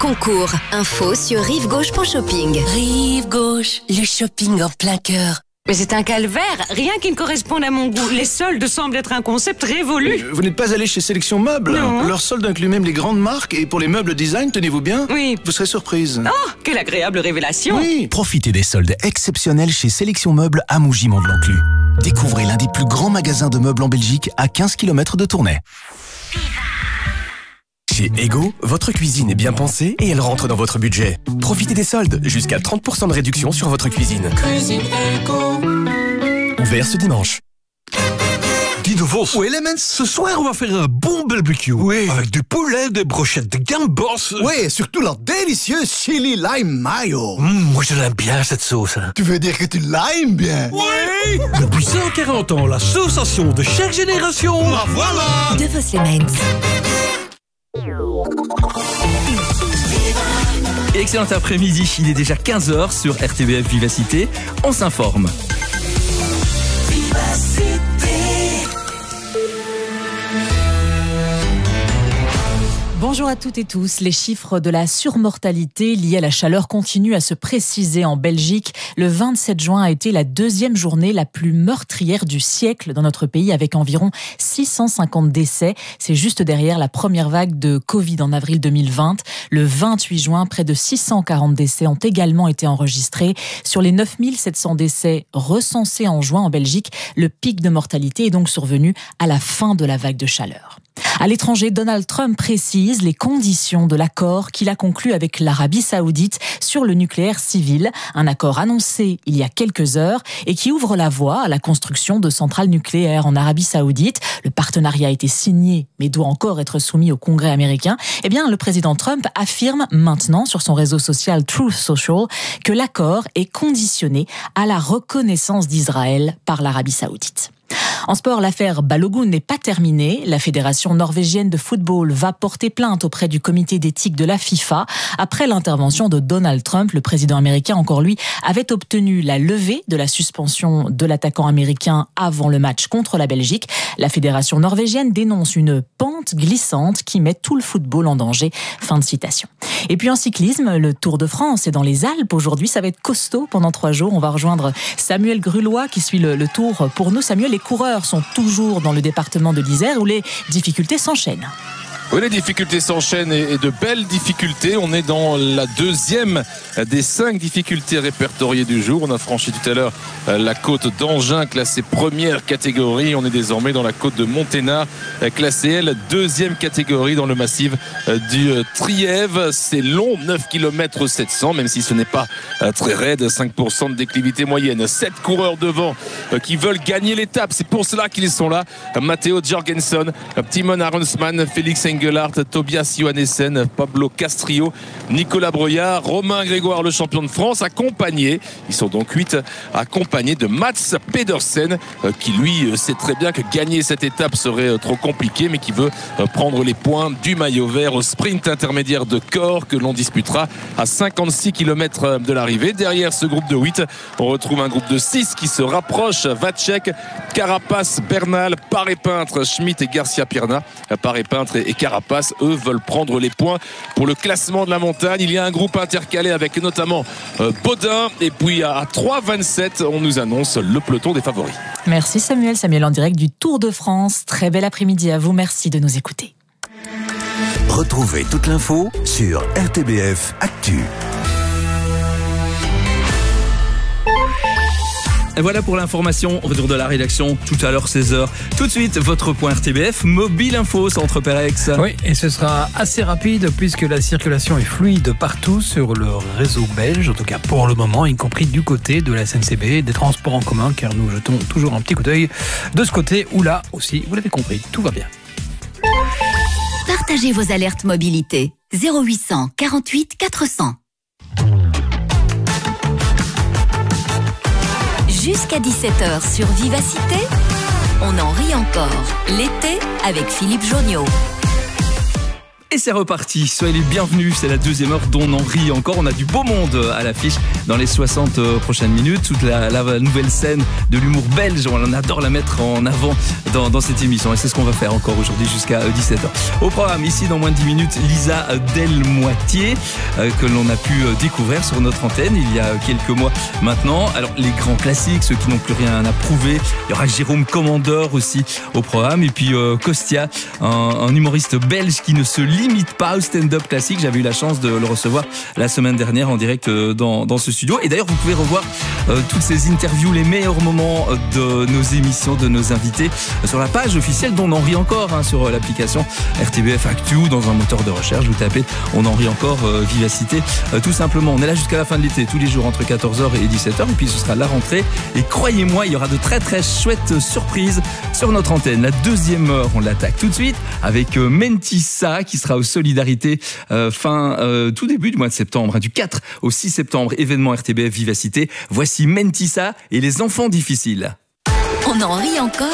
Concours, info sur rivegauche.shopping. Rive gauche, le shopping en plein cœur. Mais c'est un calvaire, rien qui ne corresponde à mon goût. Les soldes semblent être un concept révolu. Vous n'êtes pas allé chez Sélection Meubles? Non. Leurs soldes incluent même les grandes marques et pour les meubles design, tenez-vous bien, Oui. vous serez surprise. Oh, quelle agréable révélation. Oui. Profitez des soldes exceptionnels chez Sélection Meubles à Mougy-Mont-de-l'Enclus. Découvrez l'un des plus grands magasins de meubles en Belgique à 15 km de Tournai. Chez Ego, votre cuisine est bien pensée et elle rentre dans votre budget. Profitez des soldes, jusqu'à 30% de réduction sur votre cuisine. Cuisine Ego. Ouvert ce dimanche. Guy de Vos. Oui, Elements. Ce soir, on va faire un bon barbecue. Oui. Avec du poulet, des brochettes de gambas. Oui, et surtout leur délicieux chili lime mayo. Moi, je l'aime bien, cette sauce. Hein. Tu veux dire que tu l'aimes bien? Oui. Depuis 140 ans, l'association de chaque génération. Ah, voilà. De Vos Elements. Excellent après-midi, il est déjà 15h sur RTBF Vivacité. On s'informe. Bonjour à toutes et tous. Les chiffres de la surmortalité liés à la chaleur continuent à se préciser en Belgique. Le 27 juin a été la deuxième journée la plus meurtrière du siècle dans notre pays avec environ 650 décès. C'est juste derrière la première vague de Covid en avril 2020. Le 28 juin, près de 640 décès ont également été enregistrés. Sur les 9700 décès recensés en juin en Belgique, le pic de mortalité est donc survenu à la fin de la vague de chaleur. À l'étranger, Donald Trump précise les conditions de l'accord qu'il a conclu avec l'Arabie Saoudite sur le nucléaire civil. Un accord annoncé il y a quelques heures et qui ouvre la voie à la construction de centrales nucléaires en Arabie Saoudite. Le partenariat a été signé mais doit encore être soumis au Congrès américain. Eh bien, le président Trump affirme maintenant sur son réseau social Truth Social que l'accord est conditionné à la reconnaissance d'Israël par l'Arabie Saoudite. En sport, l'affaire Balogun n'est pas terminée. La Fédération norvégienne de football va porter plainte auprès du comité d'éthique de la FIFA. Après l'intervention de Donald Trump, le président américain, encore lui, avait obtenu la levée de la suspension de l'attaquant américain avant le match contre la Belgique. La Fédération norvégienne dénonce une pente glissante qui met tout le football en danger. Fin de citation. Et puis en cyclisme, le Tour de France est dans les Alpes. Aujourd'hui, ça va être costaud pendant 3 jours. On va rejoindre Samuel Grulois qui suit le Tour pour nous. Samuel, les coureurs sont toujours dans le département de l'Isère où les difficultés s'enchaînent. Oui, les difficultés s'enchaînent et de belles difficultés. On est dans la deuxième des 5 difficultés répertoriées du jour. On a franchi tout à l'heure la côte d'Angin, classée première catégorie. On est désormais dans la côte de Monténard, classée elle deuxième catégorie dans le massif du Trièves. C'est long, 9 km 700, même si ce n'est pas très raide, 5% de déclivité moyenne. 7 coureurs devant qui veulent gagner l'étape. C'est pour cela qu'ils sont là. Matteo Jorgensen, Timon Aronsman, Félix Engelhardt, Tobias Johannesen, Pablo Castrillo, Nicolas Breuillard, Romain Grégoire, le champion de France, accompagné, ils sont donc 8, accompagnés de Mats Pedersen, qui lui sait très bien que gagner cette étape serait trop compliqué, mais qui veut prendre les points du maillot vert au sprint intermédiaire de Corps que l'on disputera à 56 km de l'arrivée. Derrière ce groupe de 8, on retrouve un groupe de 6 qui se rapproche. Vacek, Carapace, Bernal, Paré-Peintre, Schmitt et Garcia-Pirna. Paré-Peintre et Carapace, eux, veulent prendre les points pour le classement de la montagne. Il y a un groupe intercalé avec notamment Baudin. Et puis à 3,27, on nous annonce le peloton des favoris. Merci Samuel. Samuel en direct du Tour de France. Très bel après-midi à vous. Merci de nous écouter. Retrouvez toute l'info sur RTBF Actu. Et voilà pour l'information. Retour de la rédaction tout à l'heure 16h. Tout de suite, votre point RTBF, Mobile Info, Centre Perex. Oui, et ce sera assez rapide puisque la circulation est fluide partout sur le réseau belge, en tout cas pour le moment, y compris du côté de la SNCB, des transports en commun, car nous jetons toujours un petit coup d'œil de ce côté où là aussi, vous l'avez compris, tout va bien. Partagez vos alertes mobilité. 0800 48 400. Jusqu'à 17h sur Vivacité, on en rit encore. L'été avec Philippe Jonniot. Et c'est reparti, soyez les bienvenus, c'est la deuxième heure dont on en rit encore. On a du beau monde à l'affiche dans les 60 prochaines minutes. Toute la nouvelle scène de l'humour belge, on adore la mettre en avant dans cette émission. Et c'est ce qu'on va faire encore aujourd'hui jusqu'à 17h. Au programme, ici dans moins de 10 minutes, Lisa Delmoitier, que l'on a pu découvrir sur notre antenne il y a quelques mois maintenant. Alors les grands classiques, ceux qui n'ont plus rien à prouver. Il y aura Jérôme Commandeur aussi au programme. Et puis Kostia, un humoriste belge qui ne se limite pas au stand-up classique. J'avais eu la chance de le recevoir la semaine dernière en direct dans ce studio. Et d'ailleurs, vous pouvez revoir toutes ces interviews, les meilleurs moments de nos émissions, de nos invités, sur la page officielle d'On en rit encore, sur l'application RTBF Actu ou dans un moteur de recherche. Vous tapez On en rit encore, Vivacité, tout simplement. On est là jusqu'à la fin de l'été, tous les jours entre 14h et 17h. Et puis ce sera la rentrée. Et croyez-moi, il y aura de très très chouettes surprises sur notre antenne. La deuxième heure, on l'attaque tout de suite avec Mentissa qui sera aux Solidarités tout début du mois de septembre, du 4 au 6 septembre, événement RTBF Vivacité. Voici Mentissa et les enfants difficiles. On en rit encore.